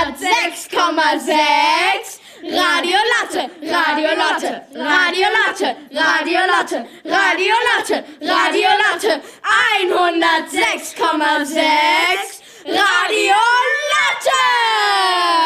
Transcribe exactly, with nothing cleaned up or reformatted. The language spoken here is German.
hundertsechs Komma sechs Radio Latte, Radio Latte, Radio Latte, Radio Latte, Radio Latte, Radio Latte, hundertsechs Komma sechs